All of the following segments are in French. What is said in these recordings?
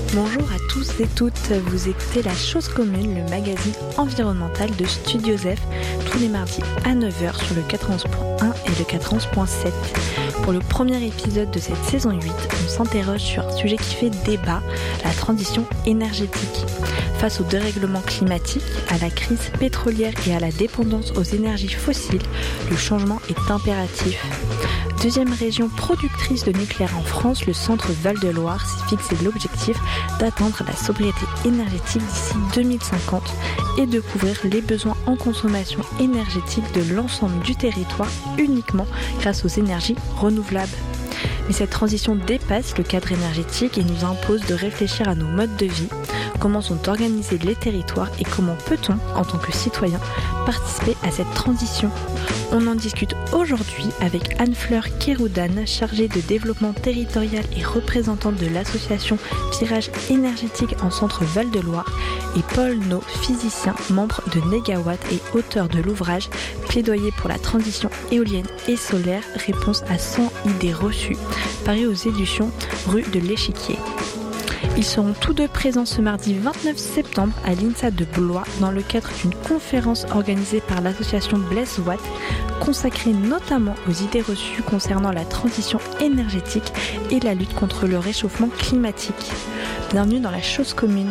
Bonjour à tous et toutes, vous écoutez La Chose Commune, le magazine environnemental de Studio Zef, tous les mardis à 9h sur le 91.1 et le 91.7. Pour le premier épisode de cette saison 8, on s'interroge sur un sujet qui fait débat, la transition énergétique. Face au dérèglement climatique, à la crise pétrolière et à la dépendance aux énergies fossiles, le changement est impératif. Deuxième région productrice de nucléaire en France, le centre Val-de-Loire s'est fixé l'objectif d'atteindre la sobriété énergétique d'ici 2050 et de couvrir les besoins en consommation énergétique de l'ensemble du territoire uniquement grâce aux énergies renouvelables. Mais cette transition dépasse le cadre énergétique et nous impose de réfléchir à nos modes de vie, comment sont organisés les territoires et comment peut-on, en tant que citoyen, participer à cette transition. On en discute aujourd'hui avec Anne-Fleur Kéroudan, chargée de développement territorial et représentante de l'association Virage énergétique en centre Val-de-Loire, et Paul No, physicien, membre de Négawatt et auteur de l'ouvrage Plaidoyer pour la transition éolienne et solaire, réponse à 100 idées reçues, paru aux éditions Rue de l'Échiquier. Ils seront tous deux présents ce mardi 29 septembre à l'INSA de Blois dans le cadre d'une conférence organisée par l'association Blaise Watt, consacrée notamment aux idées reçues concernant la transition énergétique et la lutte contre le réchauffement climatique. Bienvenue dans La Chose Commune.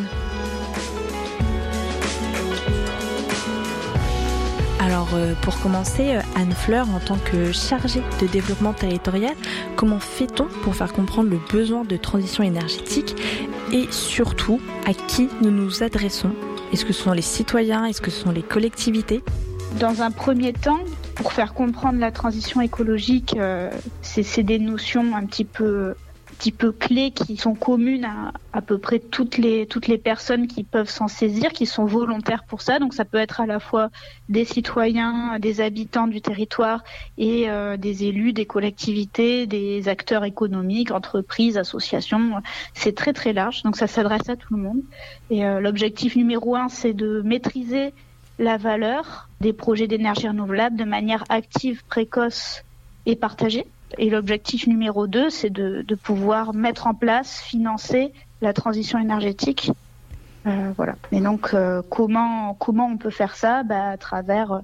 Alors pour commencer, Anne-Fleur, en tant que chargée de développement territorial, comment fait-on pour faire comprendre le besoin de transition énergétique et surtout à qui nous nous adressons ? Est-ce que ce sont les citoyens ? Est-ce que ce sont les collectivités ? Dans un premier temps, pour faire comprendre la transition écologique, c'est des notions un petit peu clés qui sont communes à peu près toutes les personnes qui peuvent s'en saisir, qui sont volontaires pour ça. Donc ça peut être à la fois des citoyens, des habitants du territoire et des élus, des collectivités, des acteurs économiques, entreprises, associations. C'est très très large, donc ça s'adresse à tout le monde. Et l'objectif numéro 1, c'est de maîtriser la valeur des projets d'énergie renouvelable de manière active, précoce et partagée. Et l'objectif numéro 2, c'est de pouvoir mettre en place, financer la transition énergétique. Voilà. Et donc, comment on peut faire ça ? À travers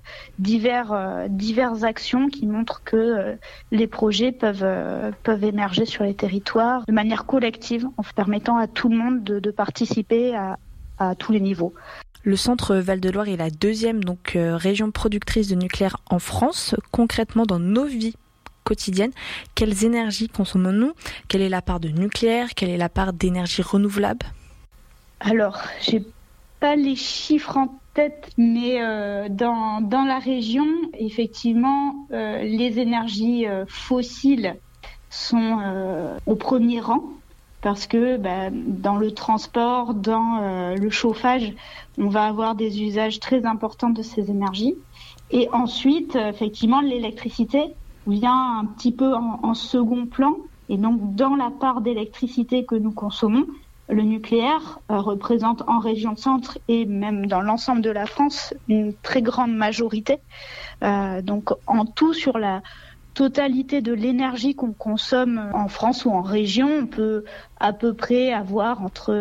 diverses actions qui montrent que les projets peuvent émerger sur les territoires de manière collective, en permettant à tout le monde de participer à tous les niveaux. Le centre Val-de-Loire est la deuxième région productrice de nucléaire en France. Concrètement, dans nos vies quotidienne, quelles énergies consommons-nous ? Quelle est la part de nucléaire ? Quelle est la part d'énergie renouvelable ? Alors, j'ai pas les chiffres en tête, mais dans la région, effectivement, les énergies fossiles sont au premier rang parce que dans le transport, dans le chauffage, on va avoir des usages très importants de ces énergies. Et ensuite, effectivement, l'électricité vient un petit peu en second plan. Et donc, dans la part d'électricité que nous consommons, le nucléaire représente en région centre et même dans l'ensemble de la France une très grande majorité. Donc, en tout, sur la totalité de l'énergie qu'on consomme en France ou en région, on peut à peu près avoir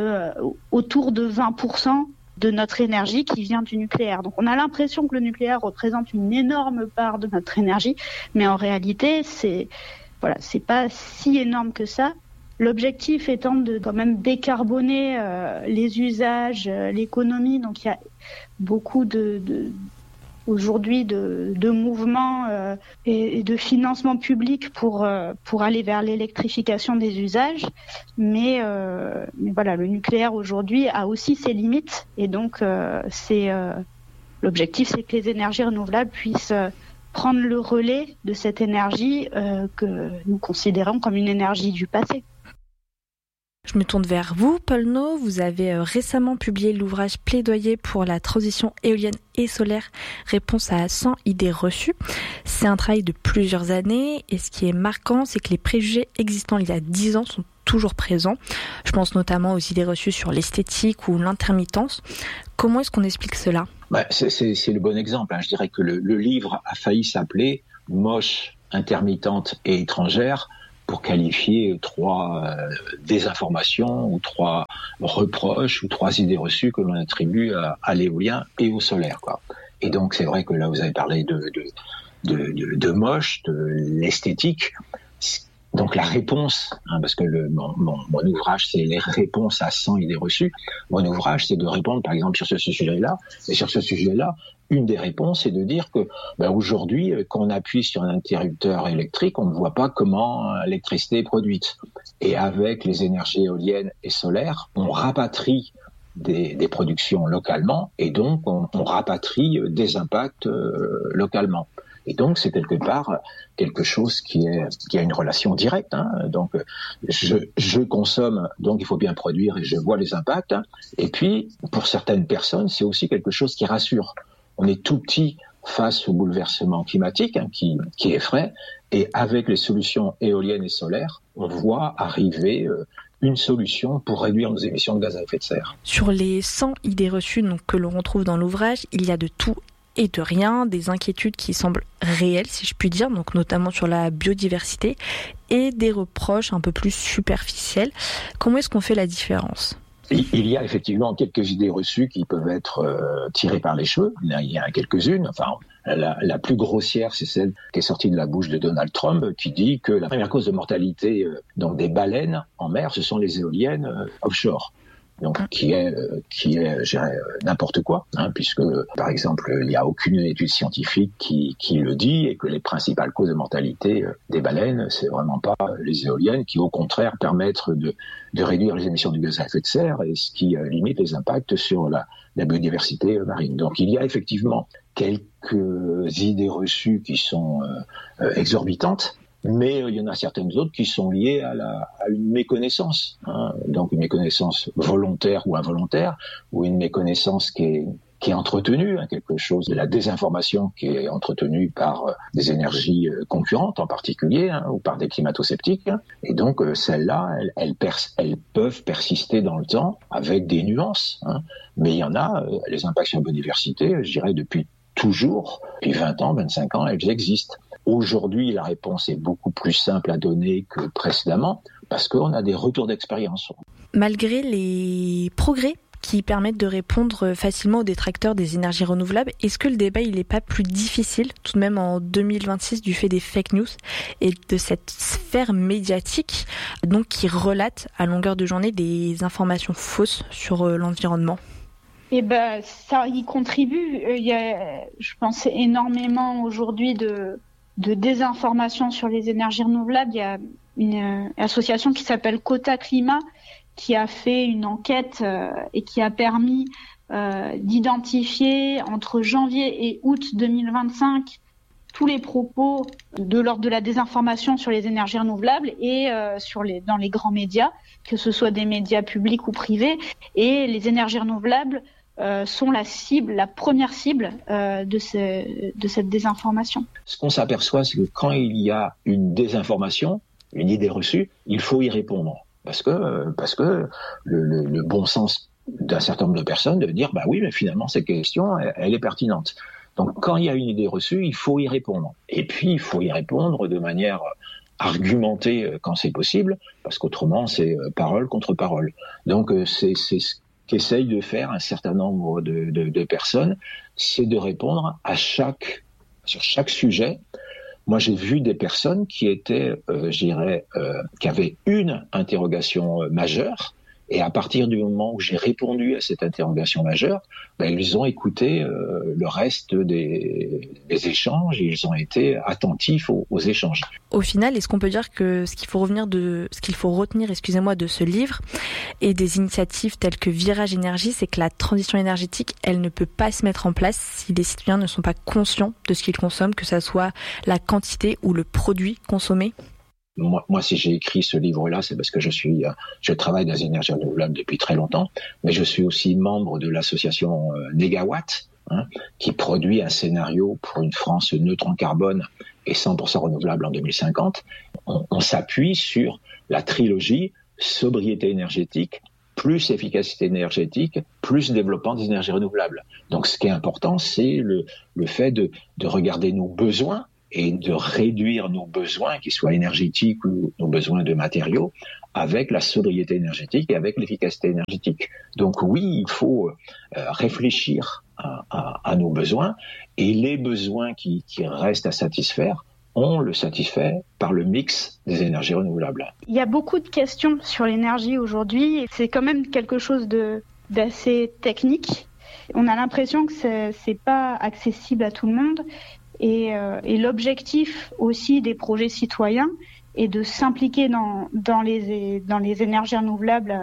autour de 20% de notre énergie qui vient du nucléaire. Donc on a l'impression que le nucléaire représente une énorme part de notre énergie, mais en réalité, c'est pas si énorme que ça. L'objectif étant de quand même décarboner les usages, l'économie. Donc il y a beaucoup aujourd'hui de mouvements et de financement public pour aller vers l'électrification des usages, mais voilà, le nucléaire aujourd'hui a aussi ses limites et donc l'objectif, c'est que les énergies renouvelables puissent prendre le relais de cette énergie que nous considérons comme une énergie du passé. Je me tourne vers vous, Paul No. Vous avez récemment publié l'ouvrage Plaidoyer pour la transition éolienne et solaire, réponse à 100 idées reçues. C'est un travail de plusieurs années et ce qui est marquant, c'est que les préjugés existants il y a 10 ans sont toujours présents. Je pense notamment aux idées reçues sur l'esthétique ou l'intermittence. Comment est-ce qu'on explique cela ? C'est le bon exemple. Je dirais que le livre a failli s'appeler « Moche, intermittente et étrangère ». pour qualifier 3 désinformations ou 3 reproches ou 3 idées reçues que l'on attribue à l'éolien et au solaire, quoi. Et donc c'est vrai que là vous avez parlé de moche, de l'esthétique. Donc la réponse, parce que mon ouvrage c'est les réponses à 100 idées reçues. Mon ouvrage c'est de répondre par exemple sur ce sujet-là. Et sur ce sujet-là, une des réponses c'est de dire que aujourd'hui, quand on appuie sur un interrupteur électrique, on ne voit pas comment l'électricité est produite. Et avec les énergies éoliennes et solaires, on rapatrie des productions localement et donc on rapatrie des impacts localement. Et donc, c'est quelque part quelque chose qui a une relation directe. Donc, je consomme, donc il faut bien produire et je vois les impacts. Et puis, pour certaines personnes, c'est aussi quelque chose qui rassure. On est tout petit face au bouleversement climatique qui effraie. Et avec les solutions éoliennes et solaires, on voit arriver une solution pour réduire nos émissions de gaz à effet de serre. Sur les 100 idées reçues que l'on retrouve dans l'ouvrage, il y a de tout et de rien, des inquiétudes qui semblent réelles, si je puis dire, donc notamment sur la biodiversité, et des reproches un peu plus superficiels. Comment est-ce qu'on fait la différence ? Il y a effectivement quelques idées reçues qui peuvent être tirées par les cheveux. Il y en a quelques-unes. Enfin, la plus grossière, c'est celle qui est sortie de la bouche de Donald Trump, qui dit que la première cause de mortalité des baleines en mer, ce sont les éoliennes offshore. Donc, qui est, je dirais, n'importe quoi, puisque, par exemple, il n'y a aucune étude scientifique qui le dit, et que les principales causes de mortalité des baleines, c'est vraiment pas les éoliennes, qui au contraire permettent de réduire les émissions de gaz à effet de serre, et ce qui limite les impacts sur la biodiversité marine. Donc, il y a effectivement quelques idées reçues qui sont exorbitantes, mais il y en a certaines autres qui sont liées à une méconnaissance, donc une méconnaissance volontaire ou involontaire, ou une méconnaissance qui est entretenue, quelque chose de la désinformation qui est entretenue par des énergies concurrentes en particulier, ou par des climato-sceptiques. Et donc celles-là, elles peuvent persister dans le temps avec des nuances. Mais il y en a, les impacts sur la biodiversité, je dirais depuis toujours, depuis 20 ans, 25 ans, elles existent. Aujourd'hui, la réponse est beaucoup plus simple à donner que précédemment parce qu'on a des retours d'expérience. Malgré les progrès qui permettent de répondre facilement aux détracteurs des énergies renouvelables, est-ce que le débat il n'est pas plus difficile tout de même en 2026 du fait des fake news et de cette sphère médiatique donc qui relate à longueur de journée des informations fausses sur l'environnement ? Ça y contribue. Il y a, je pense, énormément aujourd'hui de désinformation sur les énergies renouvelables. Il y a une association qui s'appelle Quota Climat qui a fait une enquête et qui a permis d'identifier entre janvier et août 2025 tous les propos de l'ordre de la désinformation sur les énergies renouvelables et dans les grands médias, que ce soit des médias publics ou privés. Et les énergies renouvelables sont la première cible de cette désinformation. Ce qu'on s'aperçoit, c'est que quand il y a une désinformation, une idée reçue, il faut y répondre. Parce que le bon sens d'un certain nombre de personnes de dire oui, mais finalement cette question, elle est pertinente. Donc quand il y a une idée reçue, il faut y répondre. Et puis il faut y répondre de manière argumentée quand c'est possible, parce qu'autrement c'est parole contre parole. Donc c'est ce qu'essayent de faire un certain nombre de personnes, c'est de répondre sur chaque sujet. Moi, j'ai vu des personnes qui étaient, qui avaient une interrogation majeure, et à partir du moment où j'ai répondu à cette interrogation majeure, ils ont écouté le reste des échanges, et ils ont été attentifs aux échanges. Au final, est-ce qu'on peut dire que ce qu'il faut retenir de ce livre et des initiatives telles que Virage Énergie, c'est que la transition énergétique, elle ne peut pas se mettre en place si les citoyens ne sont pas conscients de ce qu'ils consomment, que ça soit la quantité ou le produit consommé? Moi, si j'ai écrit ce livre-là, c'est parce que je travaille dans les énergies renouvelables depuis très longtemps, mais je suis aussi membre de l'association Négawatt, qui produit un scénario pour une France neutre en carbone et 100% renouvelable en 2050. On s'appuie sur la trilogie sobriété énergétique, plus efficacité énergétique, plus développement des énergies renouvelables. Donc, ce qui est important, c'est le fait de regarder nos besoins et de réduire nos besoins, qu'ils soient énergétiques ou nos besoins de matériaux, avec la sobriété énergétique et avec l'efficacité énergétique. Donc oui, il faut réfléchir à nos besoins, et les besoins qui restent à satisfaire, on le satisfait par le mix des énergies renouvelables. Il y a beaucoup de questions sur l'énergie aujourd'hui, et c'est quand même quelque chose d'assez technique. On a l'impression que c'est pas accessible à tout le monde, et l'objectif aussi des projets citoyens est de s'impliquer dans les énergies renouvelables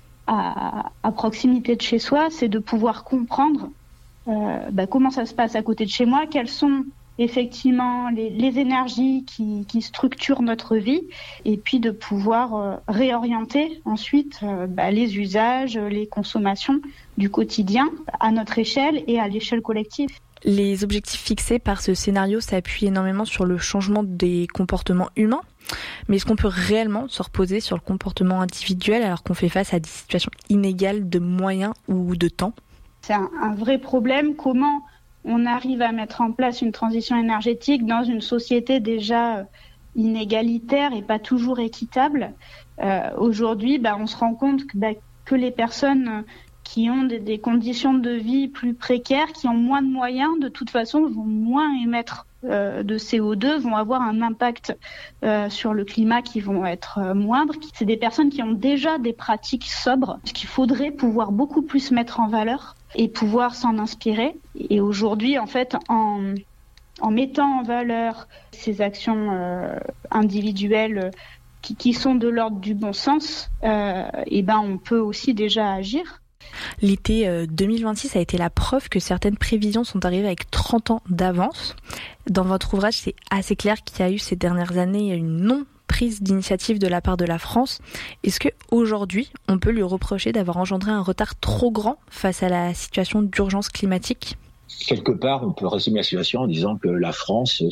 à proximité de chez soi, c'est de pouvoir comprendre comment ça se passe à côté de chez moi, quelles sont effectivement les énergies qui structurent notre vie, et puis de pouvoir réorienter ensuite les usages, les consommations du quotidien à notre échelle et à l'échelle collective. Les objectifs fixés par ce scénario s'appuient énormément sur le changement des comportements humains, mais est-ce qu'on peut réellement se reposer sur le comportement individuel alors qu'on fait face à des situations inégales de moyens ou de temps ? C'est un vrai problème. Comment on arrive à mettre en place une transition énergétique dans une société déjà inégalitaire et pas toujours équitable. Aujourd'hui, on se rend compte que les personnes qui ont des conditions de vie plus précaires, qui ont moins de moyens, de toute façon, vont moins émettre de CO2, vont avoir un impact sur le climat qui vont être moindres. C'est des personnes qui ont déjà des pratiques sobres, qu'il faudrait pouvoir beaucoup plus mettre en valeur et pouvoir s'en inspirer. Et aujourd'hui, en fait, en mettant en valeur ces actions individuelles qui sont de l'ordre du bon sens, on peut aussi déjà agir. L'été 2026 a été la preuve que certaines prévisions sont arrivées avec 30 ans d'avance. Dans votre ouvrage, c'est assez clair qu'il y a eu ces dernières années une non-prise d'initiative de la part de la France. Est-ce qu'aujourd'hui, on peut lui reprocher d'avoir engendré un retard trop grand face à la situation d'urgence climatique ? Quelque part, on peut résumer la situation en disant que la France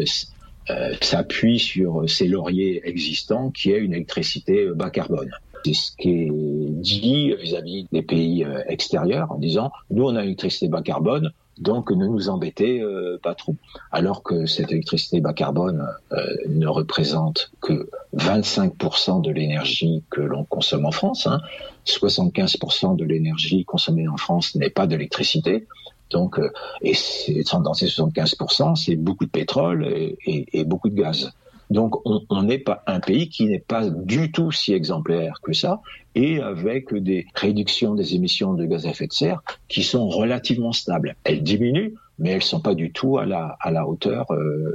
s'appuie sur ses lauriers existants, qui est une électricité bas carbone. C'est ce qui est dit vis-à-vis des pays extérieurs en disant « nous, on a une électricité bas carbone, donc ne nous embêtez pas trop ». Alors que cette électricité bas carbone ne représente que 25% de l'énergie que l'on consomme en France. 75% de l'énergie consommée en France n'est pas d'électricité. Donc, et dans ces 75%, c'est beaucoup de pétrole et beaucoup de gaz. Donc, on n'est pas un pays qui n'est pas du tout si exemplaire que ça, et avec des réductions des émissions de gaz à effet de serre qui sont relativement stables. Elles diminuent, mais elles sont pas du tout à la hauteur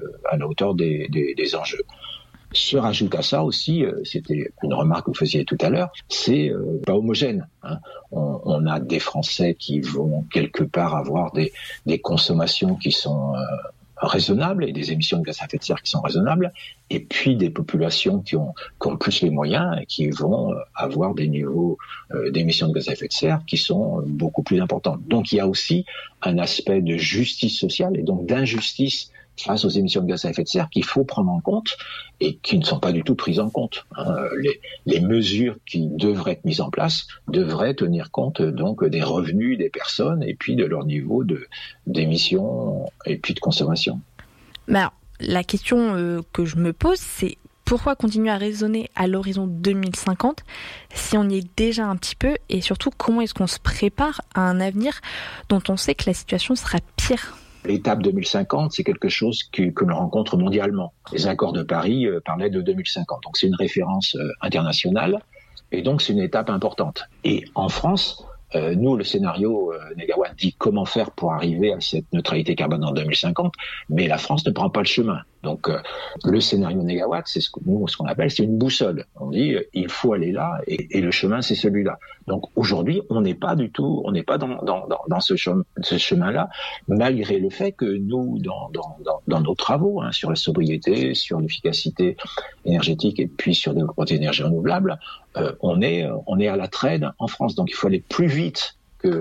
des enjeux. Se rajoute à ça aussi, c'était une remarque que vous faisiez tout à l'heure, c'est pas homogène. On a des Français qui vont quelque part avoir des consommations qui sont raisonnables et des émissions de gaz à effet de serre qui sont raisonnables, et puis des populations qui ont plus les moyens et qui vont avoir des niveaux d'émissions de gaz à effet de serre qui sont beaucoup plus importants. Donc il y a aussi un aspect de justice sociale et donc d'injustice face aux émissions de gaz à effet de serre qu'il faut prendre en compte et qui ne sont pas du tout prises en compte. Les mesures qui devraient être mises en place devraient tenir compte donc des revenus des personnes et puis de leur niveau d'émissions et puis de consommation. Mais alors, la question que je me pose, c'est pourquoi continuer à raisonner à l'horizon 2050 si on y est déjà un petit peu, et surtout comment est-ce qu'on se prépare à un avenir dont on sait que la situation sera pire ? L'étape 2050, c'est quelque chose que l'on rencontre mondialement. Les accords de Paris parlaient de 2050. Donc c'est une référence internationale et donc c'est une étape importante. Et en France, nous, le scénario Négawatt dit comment faire pour arriver à cette neutralité carbone en 2050, mais la France ne prend pas le chemin. Donc le scénario Négawatt, c'est ce qu'on appelle, c'est une boussole. On dit il faut aller là et le chemin c'est celui-là. Donc aujourd'hui, on n'est pas dans ce chemin-là, malgré le fait que nous, dans nos travaux sur la sobriété, sur l'efficacité énergétique et puis sur le développement d'énergie renouvelable, on est à la traîne en France. Donc il faut aller plus vite que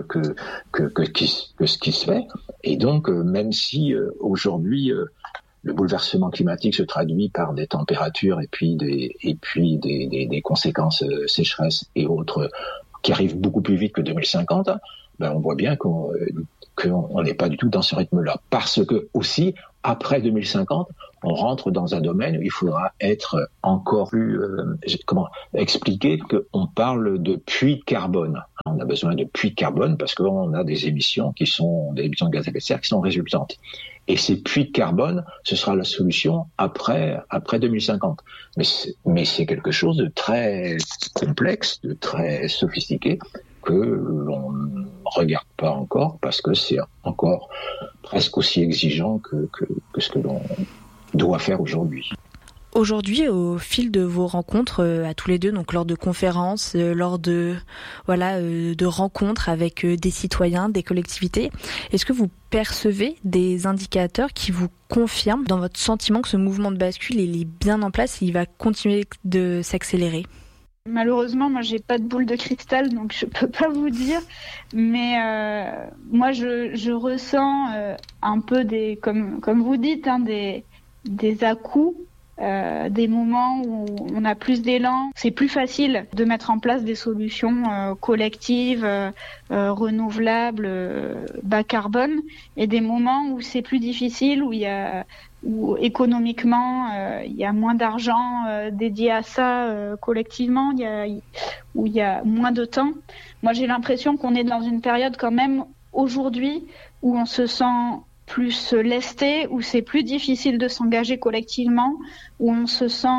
ce qui se fait. Et donc même si aujourd'hui le bouleversement climatique se traduit par des températures et puis des conséquences sécheresse et autres qui arrivent beaucoup plus vite que 2050, on voit bien qu'on n'est pas du tout dans ce rythme-là. Parce que aussi, après 2050, on rentre dans un domaine où il faudra être encore plus expliquer qu'on parle de puits de carbone. On a besoin de puits de carbone parce qu'on a des émissions de gaz à effet de serre qui sont résultantes. Et ces puits de carbone, ce sera la solution après 2050. Mais c'est quelque chose de très complexe, de très sophistiqué que l'on ne regarde pas encore parce que c'est encore presque aussi exigeant que ce que l'on doit faire aujourd'hui. Aujourd'hui, au fil de vos rencontres à tous les deux, donc lors de conférences, lors de rencontres avec des citoyens, des collectivités, est-ce que vous percevez des indicateurs qui vous confirment dans votre sentiment que ce mouvement de bascule il est bien en place et il va continuer de s'accélérer ? Malheureusement, moi, j'ai pas de boule de cristal, donc je peux pas vous dire. Mais moi, je ressens un peu comme vous dites, des à-coups. Des moments où on a plus d'élan, c'est plus facile de mettre en place des solutions collectives, renouvelables, bas carbone, et des moments où c'est plus difficile, où économiquement il y a moins d'argent dédié à ça collectivement, où il y a moins de temps. Moi, j'ai l'impression qu'on est dans une période quand même aujourd'hui où on se sent plus lesté, où c'est plus difficile de s'engager collectivement, où on se sent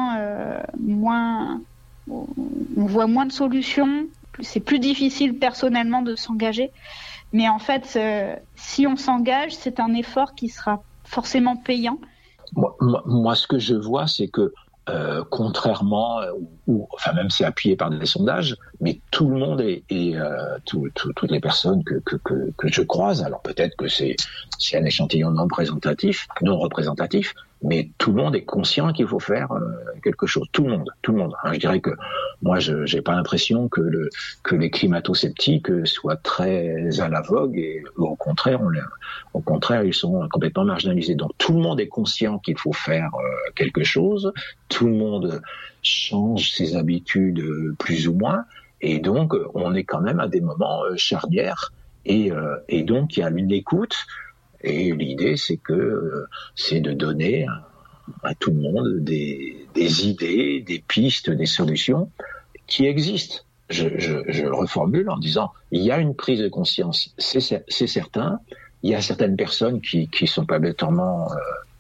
on voit moins de solutions, c'est plus difficile personnellement de s'engager. Mais en fait, si on s'engage, c'est un effort qui sera forcément payant. Moi, ce que je vois, c'est que contrairement, enfin même c'est appuyé par des sondages, mais tout le monde toutes les personnes que je croise, alors peut-être que c'est un échantillon non représentatif, mais tout le monde est conscient qu'il faut faire quelque chose. Tout le monde. Hein, je dirais que moi, j'ai pas l'impression que les climato-sceptiques soient très à la vogue et au contraire, ils sont complètement marginalisés. Donc tout le monde est conscient qu'il faut faire quelque chose. Tout le monde change ses habitudes plus ou moins, et donc on est quand même à des moments charnières. Et donc il y a une écoute. Et l'idée, c'est de donner à tout le monde des idées, des pistes, des solutions qui existent. Je le reformule en disant, il y a une prise de conscience, c'est certain. Il y a certaines personnes qui sont pas bêtement,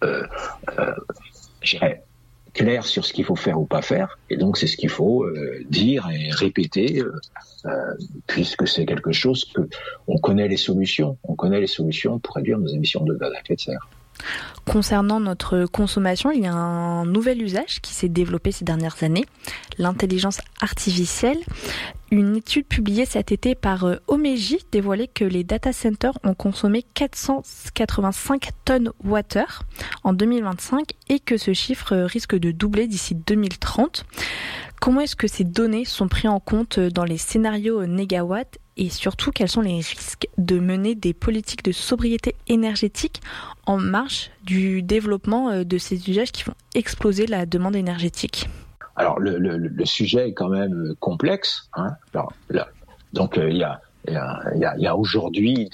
je dirais, claires sur ce qu'il faut faire ou pas faire. Et donc, c'est ce qu'il faut dire et répéter, puisque c'est quelque chose que on connaît les solutions. On connaît les solutions pour réduire nos émissions de gaz à effet de serre. Concernant notre consommation, il y a un nouvel usage qui s'est développé ces dernières années, l'intelligence artificielle. Une étude publiée cet été par Omeji dévoilait que les data centers ont consommé 485 tonnes water en 2025 et que ce chiffre risque de doubler d'ici 2030. Comment est-ce que ces données sont prises en compte dans les scénarios négawatts et surtout quels sont les risques de mener des politiques de sobriété énergétique en marge du développement de ces usages qui font exploser la demande énergétique ? Alors le sujet est quand même complexe. Hein. Alors, donc il y a aujourd'hui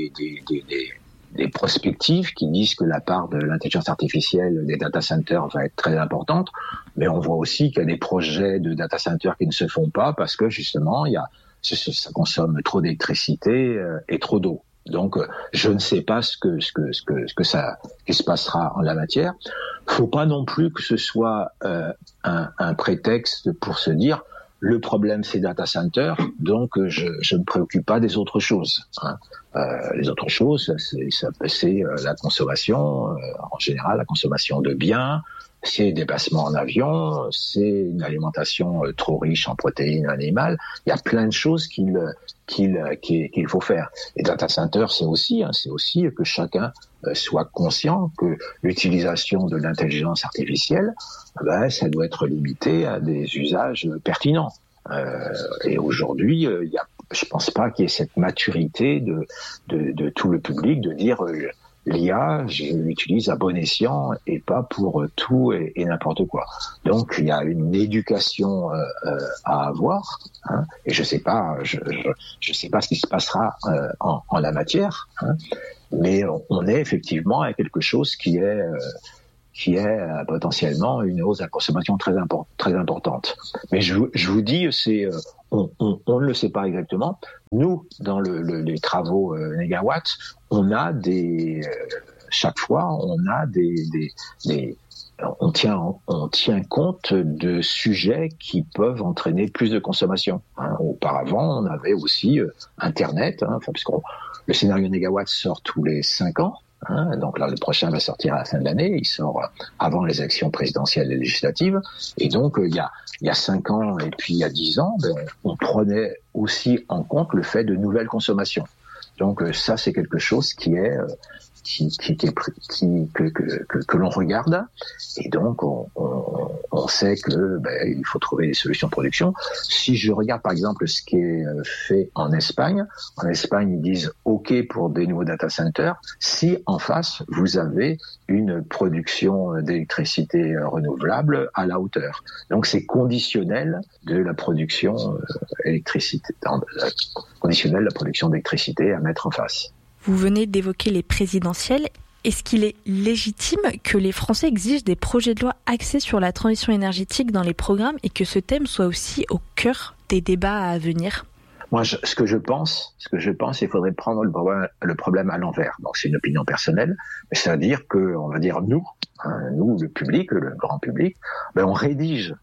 des prospectives qui disent que la part de l'intelligence artificielle des data centers va être très importante, mais on voit aussi qu'il y a des projets de data centers qui ne se font pas parce que justement ça consomme trop d'électricité et trop d'eau. Donc, je ne sais pas ce qui se passera en la matière. Faut pas non plus que ce soit un prétexte pour se dire le problème c'est data center, donc je me préoccupe pas des autres choses. Hein. Les autres choses, c'est la consommation en général, la consommation de biens. C'est des déplacements en avion, c'est une alimentation trop riche en protéines animales. Il y a plein de choses qu'il faut faire. Et data center, c'est aussi que chacun soit conscient que l'utilisation de l'intelligence artificielle, ça doit être limité à des usages pertinents. Et aujourd'hui, je pense pas qu'il y ait cette maturité de tout le public de dire l'IA, je l'utilise à bon escient et pas pour tout et n'importe quoi. Donc il y a une éducation à avoir, hein, et je sais pas ce qui se passera en la matière. Hein. Mais on est effectivement à quelque chose qui est potentiellement une hausse de la consommation très importante. Mais je vous dis, on ne le sait pas exactement. Nous, dans les travaux Négawatt, on a chaque fois, on a on tient compte de sujets qui peuvent entraîner plus de consommation. Auparavant, on avait aussi Internet, parce que le scénario Négawatt sort tous les 5 ans. Donc là, le prochain va sortir à la fin de l'année. Il sort avant les élections présidentielles et législatives. Et donc, il y a 5 ans et puis il y a 10 ans, on prenait aussi en compte le fait de nouvelles consommations. Donc ça, c'est quelque chose que l'on regarde, et donc on sait que il faut trouver des solutions de production. Si je regarde par exemple ce qui est fait en Espagne ils disent OK pour des nouveaux data centers si en face vous avez une production d'électricité renouvelable à la hauteur. Donc c'est conditionnel de la production d'électricité à mettre en face. Vous venez d'évoquer les présidentielles. Est-ce qu'il est légitime que les Français exigent des projets de loi axés sur la transition énergétique dans les programmes et que ce thème soit aussi au cœur des débats à venir ? Moi, ce que je pense, il faudrait prendre le problème à l'envers. Donc, c'est une opinion personnelle, mais c'est-à-dire que, on va dire nous, le public, le grand public, on rédige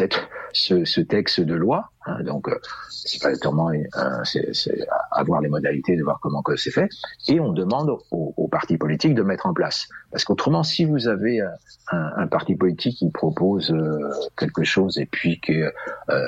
ce texte de loi. Donc, c'est pas tellement, c'est avoir les modalités de voir comment que c'est fait, et on demande aux partis politiques de mettre en place. Parce qu'autrement, si vous avez un parti politique qui propose quelque chose et puis qui est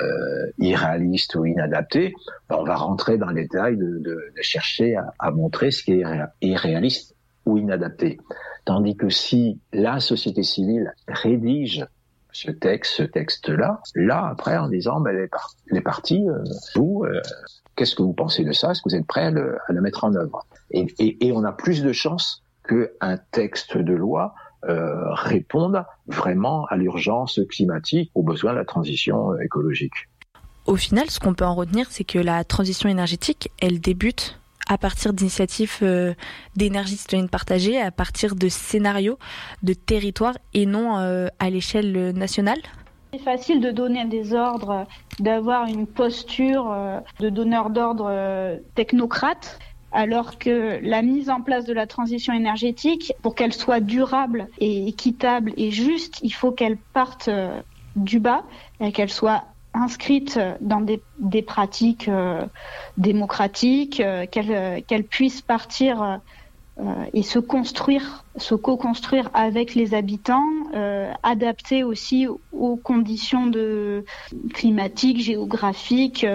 irréaliste ou inadapté, on va rentrer dans les détails de chercher à montrer ce qui est irréaliste ou inadapté. Tandis que si la société civile rédige ce texte-là, après, en disant, les partis, vous, qu'est-ce que vous pensez de ça? Est-ce que vous êtes prêts à le mettre en œuvre? Et on a plus de chances qu'un texte de loi réponde vraiment à l'urgence climatique, aux besoins de la transition écologique. Au final, ce qu'on peut en retenir, c'est que la transition énergétique, elle débute à partir d'initiatives d'énergie citoyenne partagée, à partir de scénarios, de territoires et non à l'échelle nationale. C'est facile de donner des ordres, d'avoir une posture de donneur d'ordre technocrate, alors que la mise en place de la transition énergétique, pour qu'elle soit durable et équitable et juste, il faut qu'elle parte du bas et qu'elle soit inscrite dans des pratiques démocratiques, qu'elle puisse partir et se co-construire avec les habitants, adaptée aussi aux conditions climatiques, géographiques,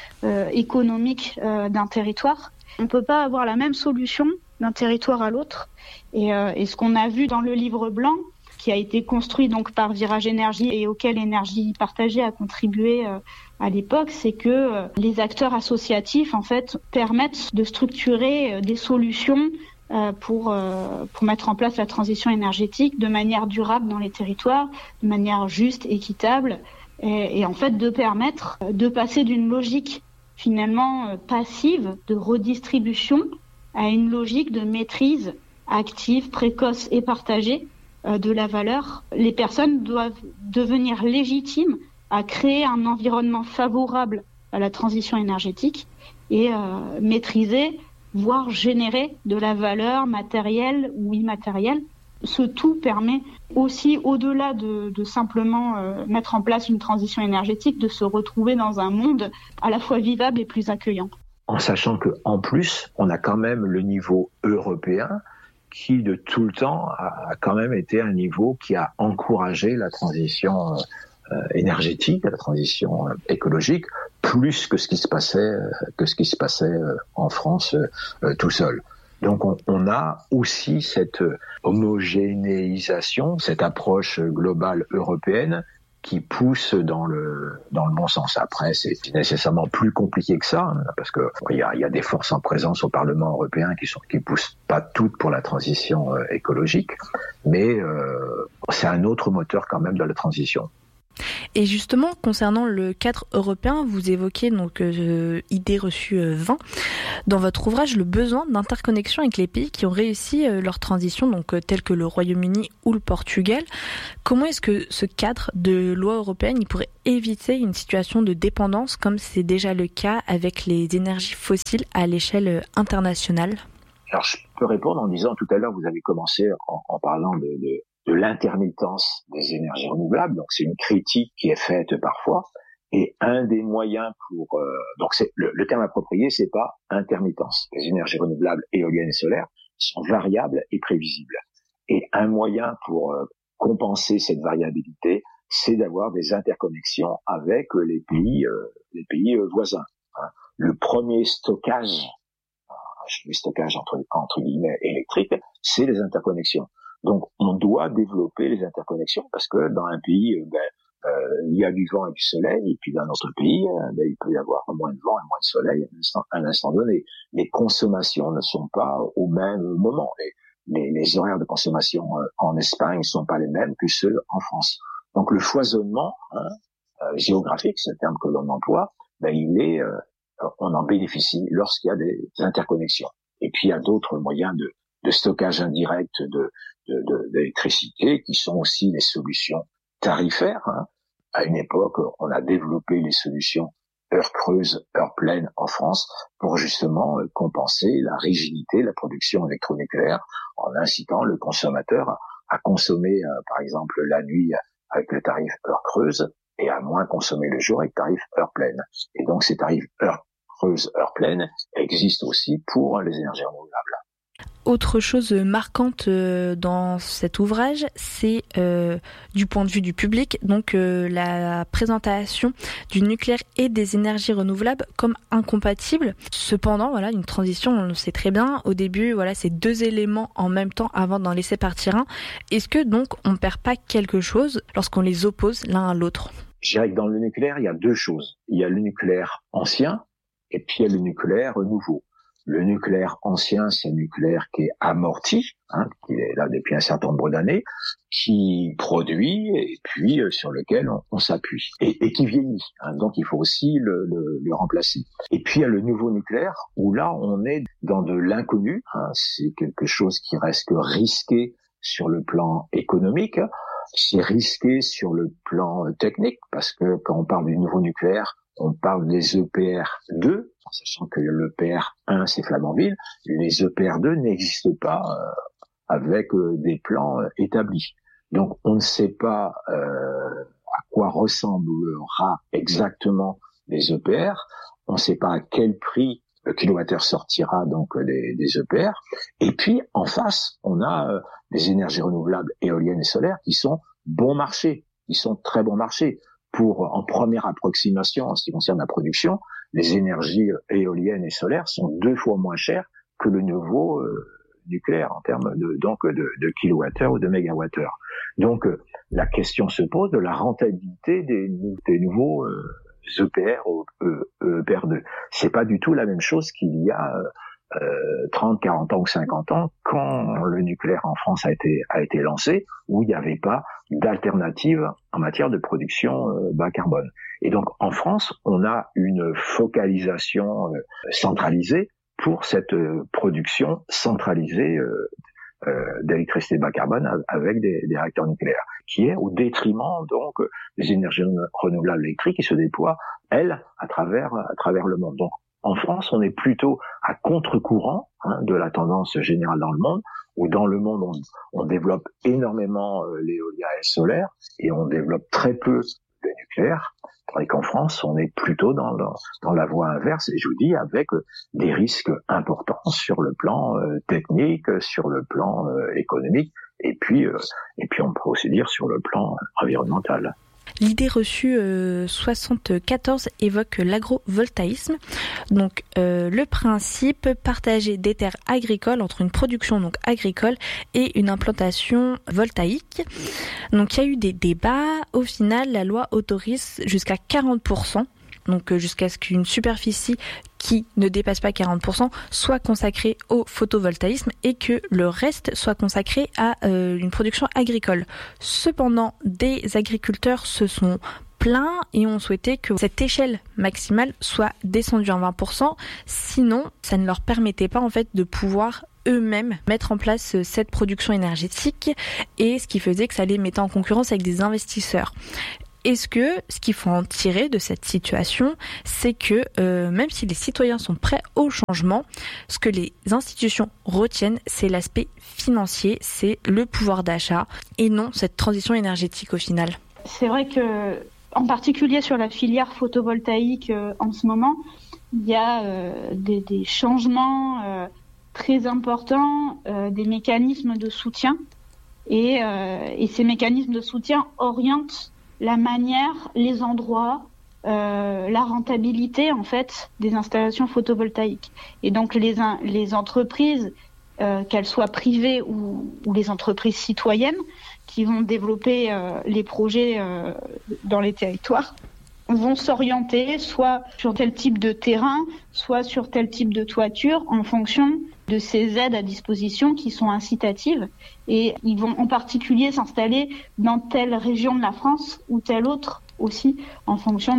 économiques d'un territoire. On ne peut pas avoir la même solution d'un territoire à l'autre. Et ce qu'on a vu dans le livre blanc, qui a été construit donc par Virage Énergie et auquel Énergie Partagée a contribué à l'époque, c'est que les acteurs associatifs en fait permettent de structurer des solutions pour mettre en place la transition énergétique de manière durable dans les territoires, de manière juste, équitable, et en fait de permettre de passer d'une logique finalement passive de redistribution à une logique de maîtrise active, précoce et partagée de la valeur. Les personnes doivent devenir légitimes à créer un environnement favorable à la transition énergétique et maîtriser, voire générer de la valeur matérielle ou immatérielle. Ce tout permet aussi, au-delà de simplement mettre en place une transition énergétique, de se retrouver dans un monde à la fois vivable et plus accueillant. En sachant qu'en plus, on a quand même le niveau européen qui de tout le temps a quand même été un niveau qui a encouragé la transition énergétique, la transition écologique, plus que ce qui se passait en France tout seul. Donc on a aussi cette homogénéisation, cette approche globale européenne qui pousse dans le bon sens. Après, c'est nécessairement plus compliqué que ça, parce que il y a des forces en présence au Parlement européen qui poussent pas toutes pour la transition écologique, mais c'est un autre moteur quand même de la transition. Et justement, concernant le cadre européen, vous évoquez donc idée reçue 20. Dans votre ouvrage, le besoin d'interconnexion avec les pays qui ont réussi leur transition, donc tels que le Royaume-Uni ou le Portugal. Comment est-ce que ce cadre de loi européenne il pourrait éviter une situation de dépendance comme c'est déjà le cas avec les énergies fossiles à l'échelle internationale? Alors, je peux répondre en disant, tout à l'heure, vous avez commencé en parlant de l'intermittence des énergies renouvelables. Donc, c'est une critique qui est faite parfois. Et un des moyens donc c'est le terme approprié, c'est pas intermittence. Les énergies renouvelables, éoliennes et solaires, sont variables et prévisibles. Et un moyen pour compenser cette variabilité, c'est d'avoir des interconnexions avec les pays voisins. Le premier stockage, le stockage entre guillemets électrique, c'est les interconnexions. Donc, on doit développer les interconnexions parce que dans un pays, il y a du vent et du soleil, et puis dans notre pays, il peut y avoir moins de vent et moins de soleil à un instant donné. Les consommations ne sont pas au même moment. Les horaires de consommation en Espagne ne sont pas les mêmes que ceux en France. Donc, le foisonnement géographique, c'est le terme que l'on emploie, on en bénéficie lorsqu'il y a des interconnexions. Et puis, il y a d'autres moyens de stockage indirect d'électricité qui sont aussi des solutions tarifaires. À une époque, on a développé les solutions heure creuse, heure pleine en France pour justement compenser la rigidité de la production électronucléaire en incitant le consommateur à consommer, par exemple, la nuit avec le tarif heure creuse et à moins consommer le jour avec tarif heure pleine. Et donc, ces tarifs heure creuse, heure pleine existent aussi pour les énergies renouvelables. Autre chose marquante dans cet ouvrage, c'est du point de vue du public, donc la présentation du nucléaire et des énergies renouvelables comme incompatibles. Cependant, voilà, une transition, on le sait très bien. Au début, voilà, c'est deux éléments en même temps avant d'en laisser partir un. Est-ce que donc on perd pas quelque chose lorsqu'on les oppose l'un à l'autre? Je dirais que dans le nucléaire, il y a deux choses. Il y a le nucléaire ancien et puis il y a le nucléaire nouveau. Le nucléaire ancien, c'est un nucléaire qui est amorti, qui est là depuis un certain nombre d'années, qui produit et puis sur lequel on s'appuie et qui vieillit. Donc il faut aussi le remplacer. Et puis il y a le nouveau nucléaire où là on est dans de l'inconnu. C'est quelque chose qui reste risqué sur le plan économique. C'est risqué sur le plan technique parce que quand on parle du nouveau nucléaire, on parle des EPR2, sachant que l'EPR1 c'est Flamanville, les EPR2 n'existent pas avec des plans établis. Donc on ne sait pas à quoi ressemblera exactement les EPR, on ne sait pas à quel prix le kilowattheure sortira donc des EPR, et puis en face on a des énergies renouvelables éoliennes et solaires qui sont bon marché, qui sont très bon marché. En première approximation, en ce qui concerne la production, les énergies éoliennes et solaires sont 2 fois moins chères que le nouveau nucléaire en termes de kilowattheure ou de mégawattheure. Donc la question se pose de la rentabilité des nouveaux EPR ou EPR2. C'est pas du tout la même chose qu'il y a 30, 40 ans ou 50 ans quand le nucléaire en France a été lancé, où il n'y avait pas d'alternative en matière de production bas carbone. Et donc en France, on a une focalisation centralisée pour cette production centralisée d'électricité bas carbone avec des réacteurs nucléaires, qui est au détriment donc des énergies renouvelables électriques qui se déploient, elles, à travers le monde. Donc en France, on est plutôt à contre-courant de la tendance générale dans le monde, où dans le monde, on développe énormément l'éolien et le solaire, et on développe très peu le nucléaire, tandis qu'en France, on est plutôt dans la voie inverse, et je vous dis, avec des risques importants sur le plan technique, sur le plan économique, et puis on peut aussi dire sur le plan environnemental. L'idée reçue 74 évoque l'agrovoltaïsme. Donc le principe partagé des terres agricoles entre une production donc agricole et une implantation voltaïque. Donc il y a eu des débats. Au final, la loi autorise jusqu'à 40% donc jusqu'à ce qu'une superficie qui ne dépasse pas 40% soit consacrée au photovoltaïsme et que le reste soit consacré à une production agricole. Cependant, des agriculteurs se sont plaints et ont souhaité que cette échelle maximale soit descendue à 20%, sinon ça ne leur permettait pas en fait de pouvoir eux-mêmes mettre en place cette production énergétique, et ce qui faisait que ça les mettait en concurrence avec des investisseurs. Est-ce que ce qu'il faut en tirer de cette situation, c'est que même si les citoyens sont prêts au changement, ce que les institutions retiennent, c'est l'aspect financier, c'est le pouvoir d'achat et non cette transition énergétique au final? C'est vrai que, en particulier sur la filière photovoltaïque en ce moment, il y a des changements très importants, des mécanismes de soutien, et ces mécanismes de soutien orientent la manière, les endroits, la rentabilité en fait des installations photovoltaïques. Et donc les entreprises, qu'elles soient privées ou les entreprises citoyennes qui vont développer les projets dans les territoires, vont s'orienter soit sur tel type de terrain, soit sur tel type de toiture en fonction de ces aides à disposition qui sont incitatives, et ils vont en particulier s'installer dans telle région de la France ou telle autre aussi en fonction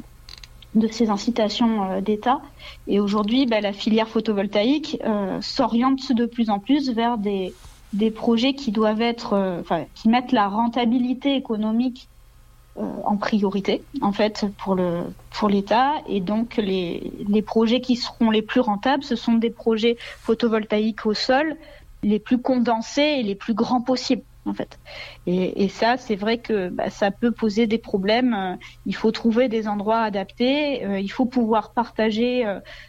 de ces incitations d'État. Et aujourd'hui, la filière photovoltaïque s'oriente de plus en plus vers des projets qui doivent être, qui mettent la rentabilité économique en priorité en fait pour l'État, et donc les projets qui seront les plus rentables, ce sont des projets photovoltaïques au sol les plus condensés et les plus grands possibles en fait. Et ça, c'est vrai que ça peut poser des problèmes. Il faut trouver des endroits adaptés, il faut pouvoir partager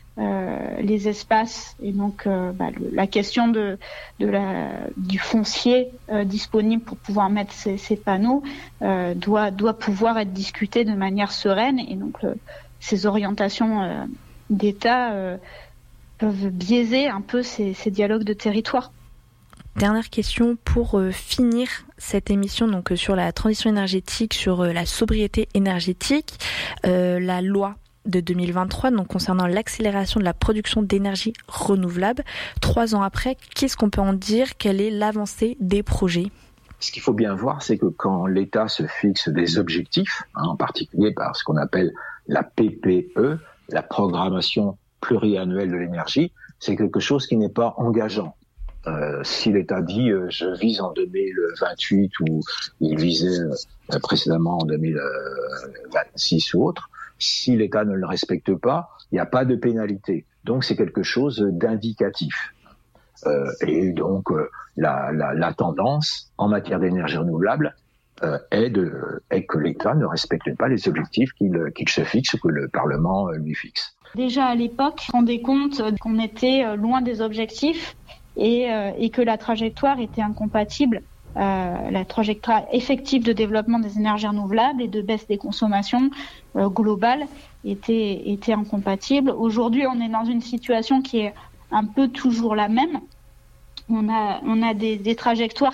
les espaces, et donc la question du foncier disponible pour pouvoir mettre ces panneaux doit pouvoir être discutée de manière sereine, et donc ces orientations d'État peuvent biaiser un peu ces dialogues de territoire. Dernière question pour finir cette émission donc sur la transition énergétique, sur la sobriété énergétique, la loi de 2023, donc concernant l'accélération de la production d'énergie renouvelable. 3 ans après, qu'est-ce qu'on peut en dire? Quelle est l'avancée des projets? Ce qu'il faut bien voir, c'est que quand l'État se fixe des objectifs, en particulier par ce qu'on appelle la PPE, la programmation pluriannuelle de l'énergie, c'est quelque chose qui n'est pas engageant. Si l'État dit je vise en 2028, ou il visait précédemment en 2026 ou autre, si l'État ne le respecte pas, il n'y a pas de pénalité. Donc c'est quelque chose d'indicatif. Et donc la tendance en matière d'énergie renouvelable est que l'État ne respecte pas les objectifs qu'il se fixe ou que le Parlement lui fixe. Déjà à l'époque, on se rendait compte qu'on était loin des objectifs et que la trajectoire était incompatible. La trajectoire effective de développement des énergies renouvelables et de baisse des consommations globales était incompatible. Aujourd'hui, on est dans une situation qui est un peu toujours la même. On a des trajectoires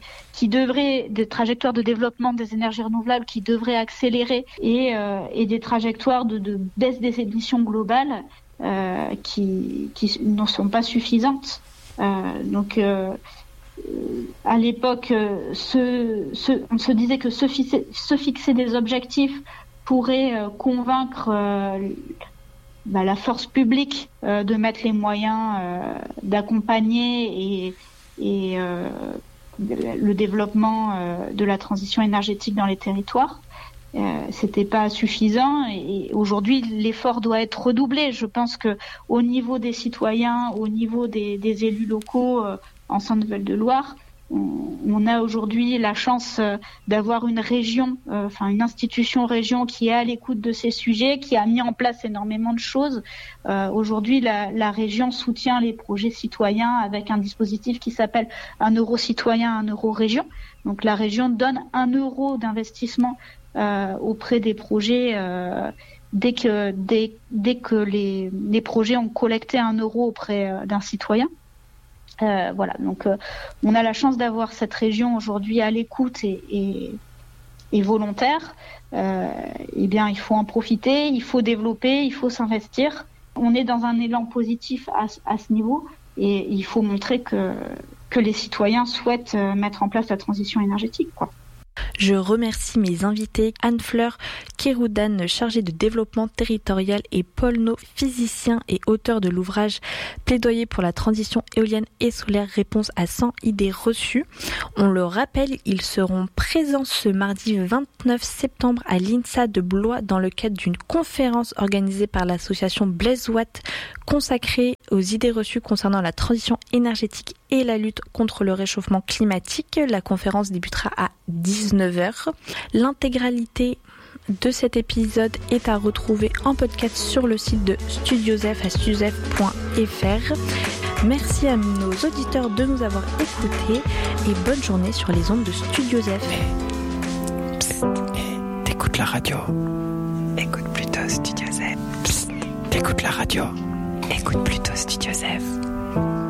des trajectoires de développement des énergies renouvelables qui devraient accélérer, et des trajectoires de baisse des émissions globales qui ne sont pas suffisantes. Donc à l'époque, on se disait que se fixer des objectifs pourrait convaincre la force publique de mettre les moyens d'accompagner et le développement de la transition énergétique dans les territoires. C'était pas suffisant, et aujourd'hui l'effort doit être redoublé. Je pense que au niveau des citoyens, au niveau des élus locaux en Centre-Val-de-Loire, on a aujourd'hui la chance d'avoir une région, une institution région qui est à l'écoute de ces sujets, qui a mis en place énormément de choses. Aujourd'hui, la région soutient les projets citoyens avec un dispositif qui s'appelle 1 euro citoyen, 1 euro région. Donc la région donne 1 euro d'investissement auprès des projets dès que les projets ont collecté 1 euro auprès d'un citoyen. Donc on a la chance d'avoir cette région aujourd'hui à l'écoute et est volontaire, eh bien, il faut en profiter, il faut développer, il faut s'investir. On est dans un élan positif à ce niveau et il faut montrer que les citoyens souhaitent mettre en place la transition énergétique, quoi. Je remercie mes invités Anne-Fleur Kéroudan, chargée de développement territorial, et Paul No, physicien et auteur de l'ouvrage Plaidoyer pour la transition éolienne et solaire, réponse à 100 idées reçues. On le rappelle, ils seront présents ce mardi 29 septembre à l'INSA de Blois dans le cadre d'une conférence organisée par l'association Blaise Watt consacrée aux idées reçues concernant la transition énergétique et la lutte contre le réchauffement climatique. La conférence débutera à 19h. L'intégralité de cet épisode est à retrouver en podcast sur le site de Studiosef à studiosef.fr. Merci à nos auditeurs de nous avoir écoutés et bonne journée sur les ondes de Studiosef. T'écoutes la radio. Écoute plutôt Studiosef. T'écoutes la radio. Écoute plutôt Studiosef.